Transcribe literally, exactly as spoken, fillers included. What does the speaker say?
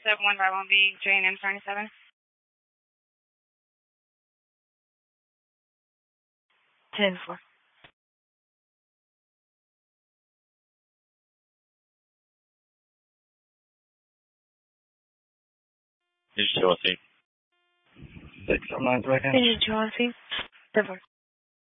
seven one five one B, J N M twenty-seven. ten four. This is Chelsea. six seven nine three. This is Chelsea. ten four.